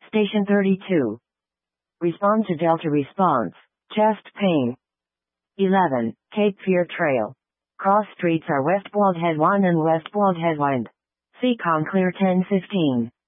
Station 32. Respond to Delta response. Chest pain. 11. Cape Fear Trail. Cross streets are West Bald Head 1 and West Bald Head Wind. Seacon Clear 1015.